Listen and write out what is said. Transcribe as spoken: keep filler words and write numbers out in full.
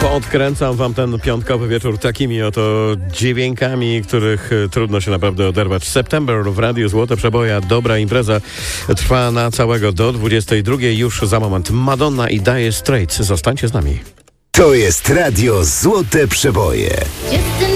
Podkręcam wam ten piątkowy wieczór takimi oto dźwiękami, których trudno się naprawdę oderwać. September w Radiu Złote Przeboje. Dobra impreza trwa na całego do dwudziestej drugiej. Już za moment Madonna i Dire Straits. Zostańcie z nami. To jest Radio Złote Przeboje.